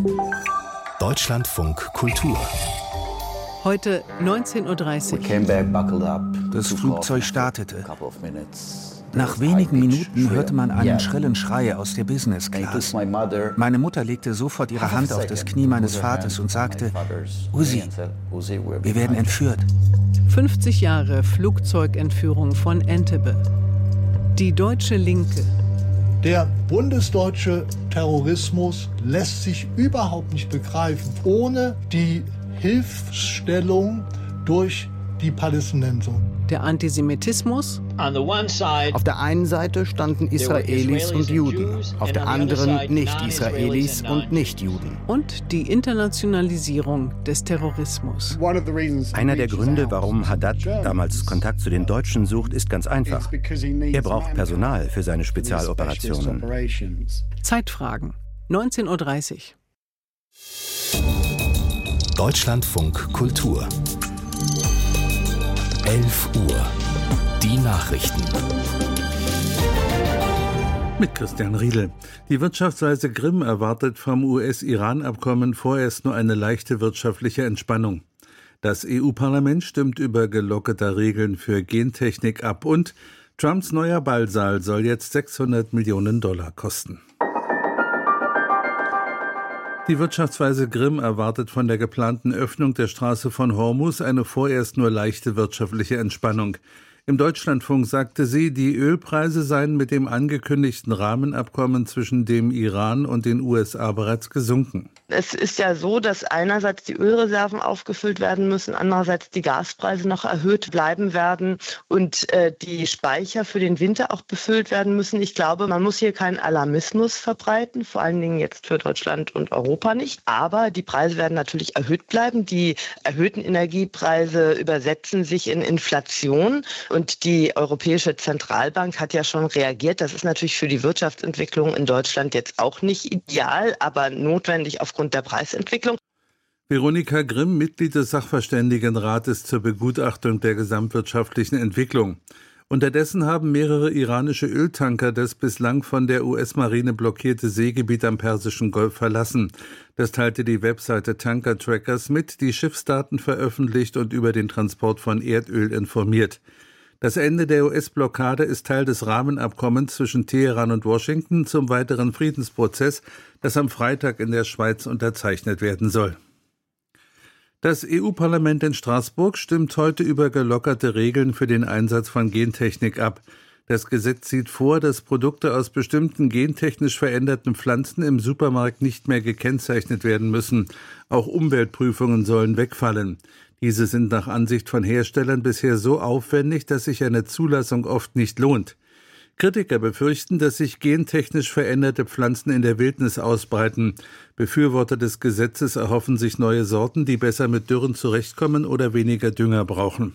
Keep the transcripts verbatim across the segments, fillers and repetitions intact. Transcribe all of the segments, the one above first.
Deutschlandfunk Kultur. Heute neunzehn Uhr dreißig. Das Flugzeug startete. Nach wenigen Minuten hörte man einen schrillen Schrei aus der Business Class. Meine Mutter legte sofort ihre Hand auf das Knie meines Vaters und sagte: Uzi, wir werden entführt. fünfzig Jahre Flugzeugentführung von Entebbe. Die deutsche Linke. Der bundesdeutsche Terrorismus lässt sich überhaupt nicht begreifen ohne die Hilfsstellung durch die Palästinenser. Der Antisemitismus. Auf der einen Seite standen Israelis und Juden, auf der anderen Nicht-Israelis und Nicht-Juden. Und die Internationalisierung des Terrorismus. Einer der Gründe, warum Haddad damals Kontakt zu den Deutschen sucht, ist ganz einfach. Er braucht Personal für seine Spezialoperationen. Zeitfragen, neunzehn Uhr dreißig. Deutschlandfunk Kultur. elf Uhr. Die Nachrichten. Mit Christian Riedel. Die Wirtschaftsweise Grimm erwartet vom U S-Iran-Abkommen vorerst nur eine leichte wirtschaftliche Entspannung. Das E U-Parlament stimmt über gelockerte Regeln für Gentechnik ab und Trumps neuer Ballsaal soll jetzt sechshundert Millionen Dollar kosten. Die Wirtschaftsweise Grimm erwartet von der geplanten Öffnung der Straße von Hormuz eine vorerst nur leichte wirtschaftliche Entspannung. Im Deutschlandfunk sagte sie, die Ölpreise seien mit dem angekündigten Rahmenabkommen zwischen dem Iran und den U S A bereits gesunken. Es ist ja so, dass einerseits die Ölreserven aufgefüllt werden müssen, andererseits die Gaspreise noch erhöht bleiben werden und äh, die Speicher für den Winter auch befüllt werden müssen. Ich glaube, man muss hier keinen Alarmismus verbreiten, vor allen Dingen jetzt für Deutschland und Europa nicht. Aber die Preise werden natürlich erhöht bleiben. Die erhöhten Energiepreise übersetzen sich in Inflation. Und die Europäische Zentralbank hat ja schon reagiert. Das ist natürlich für die Wirtschaftsentwicklung in Deutschland jetzt auch nicht ideal, aber notwendig aufgrund der Preisentwicklung. Veronika Grimm, Mitglied des Sachverständigenrates zur Begutachtung der gesamtwirtschaftlichen Entwicklung. Unterdessen haben mehrere iranische Öltanker das bislang von der U S-Marine blockierte Seegebiet am Persischen Golf verlassen. Das teilte die Webseite Tanker Trackers mit, die Schiffsdaten veröffentlicht und über den Transport von Erdöl informiert. Das Ende der U S-Blockade ist Teil des Rahmenabkommens zwischen Teheran und Washington zum weiteren Friedensprozess, das am Freitag in der Schweiz unterzeichnet werden soll. Das E U-Parlament in Straßburg stimmt heute über gelockerte Regeln für den Einsatz von Gentechnik ab. Das Gesetz sieht vor, dass Produkte aus bestimmten gentechnisch veränderten Pflanzen im Supermarkt nicht mehr gekennzeichnet werden müssen. Auch Umweltprüfungen sollen wegfallen. Diese sind nach Ansicht von Herstellern bisher so aufwendig, dass sich eine Zulassung oft nicht lohnt. Kritiker befürchten, dass sich gentechnisch veränderte Pflanzen in der Wildnis ausbreiten. Befürworter des Gesetzes erhoffen sich neue Sorten, die besser mit Dürren zurechtkommen oder weniger Dünger brauchen.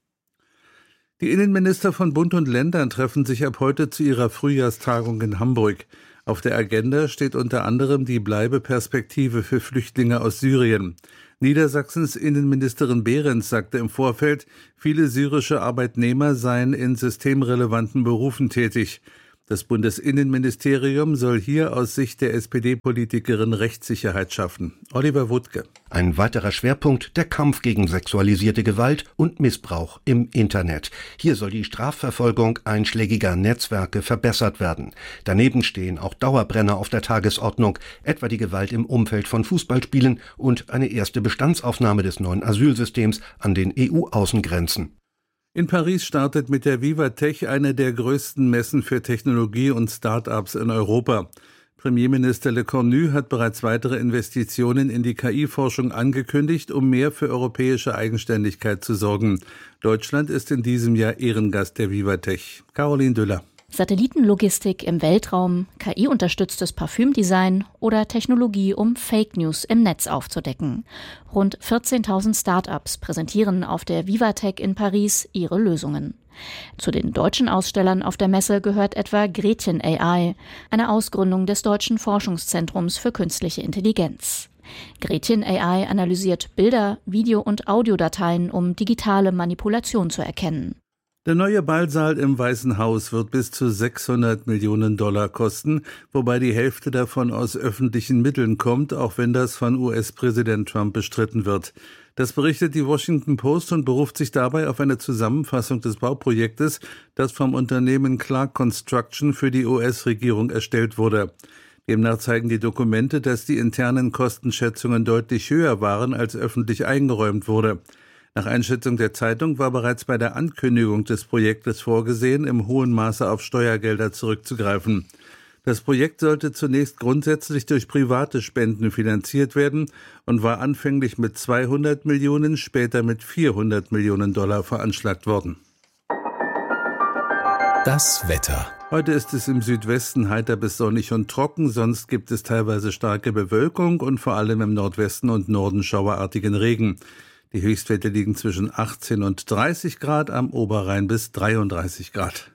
Die Innenminister von Bund und Ländern treffen sich ab heute zu ihrer Frühjahrstagung in Hamburg. Auf der Agenda steht unter anderem die Bleibeperspektive für Flüchtlinge aus Syrien. Niedersachsens Innenministerin Behrens sagte im Vorfeld, viele syrische Arbeitnehmer seien in systemrelevanten Berufen tätig. Das Bundesinnenministerium soll hier aus Sicht der S P D-Politikerin Rechtssicherheit schaffen. Oliver Wuttke. Ein weiterer Schwerpunkt, der Kampf gegen sexualisierte Gewalt und Missbrauch im Internet. Hier soll die Strafverfolgung einschlägiger Netzwerke verbessert werden. Daneben stehen auch Dauerbrenner auf der Tagesordnung, etwa die Gewalt im Umfeld von Fußballspielen und eine erste Bestandsaufnahme des neuen Asylsystems an den E U-Außengrenzen. In Paris startet mit der Vivatech eine der größten Messen für Technologie und Start-ups in Europa. Premierminister Le Cornu hat bereits weitere Investitionen in die K I-Forschung angekündigt, um mehr für europäische Eigenständigkeit zu sorgen. Deutschland ist in diesem Jahr Ehrengast der Vivatech. Caroline Düller. Satellitenlogistik im Weltraum, K I-unterstütztes Parfümdesign oder Technologie, um Fake News im Netz aufzudecken. Rund vierzehntausend Start-ups präsentieren auf der Vivatech in Paris ihre Lösungen. Zu den deutschen Ausstellern auf der Messe gehört etwa Gretchen A I, eine Ausgründung des Deutschen Forschungszentrums für künstliche Intelligenz. Gretchen A I analysiert Bilder, Video- und Audiodateien, um digitale Manipulation zu erkennen. Der neue Ballsaal im Weißen Haus wird bis zu sechshundert Millionen Dollar kosten, wobei die Hälfte davon aus öffentlichen Mitteln kommt, auch wenn das von U S-Präsident Trump bestritten wird. Das berichtet die Washington Post und beruft sich dabei auf eine Zusammenfassung des Bauprojektes, das vom Unternehmen Clark Construction für die U S-Regierung erstellt wurde. Demnach zeigen die Dokumente, dass die internen Kostenschätzungen deutlich höher waren, als öffentlich eingeräumt wurde. Nach Einschätzung der Zeitung war bereits bei der Ankündigung des Projektes vorgesehen, im hohen Maße auf Steuergelder zurückzugreifen. Das Projekt sollte zunächst grundsätzlich durch private Spenden finanziert werden und war anfänglich mit zweihundert Millionen, später mit vierhundert Millionen Dollar veranschlagt worden. Das Wetter. Heute ist es im Südwesten heiter bis sonnig und trocken, sonst gibt es teilweise starke Bewölkung und vor allem im Nordwesten und Norden schauerartigen Regen. Die Höchstwerte liegen zwischen achtzehn und dreißig Grad, am Oberrhein bis dreiunddreißig Grad.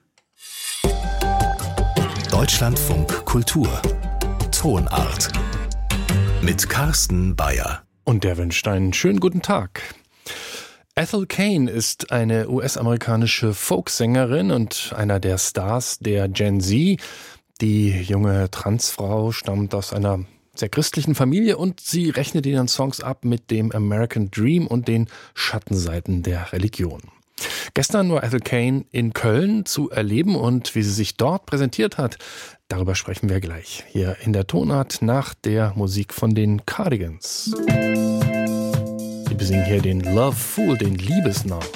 Deutschlandfunk Kultur. Tonart. Mit Carsten Bayer. Und der wünscht einen schönen guten Tag. Ethel Cain ist eine U S-amerikanische Folksängerin und einer der Stars der Gen Z. Die junge Transfrau stammt aus einer sehr christlichen Familie und sie rechnet in ihren Songs ab mit dem American Dream und den Schattenseiten der Religion. Gestern war Ethel Cain in Köln zu erleben und wie sie sich dort präsentiert hat, darüber sprechen wir gleich hier in der Tonart nach der Musik von den Cardigans. Wir besingen hier den Love Fool, den Liebesnarr.